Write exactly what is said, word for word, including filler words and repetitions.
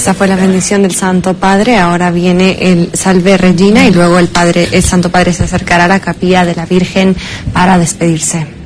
Esa fue la bendición del Santo Padre. Ahora viene el Salve Regina y luego el Padre, el Santo Padre se acercará a la capilla de la Virgen para despedirse.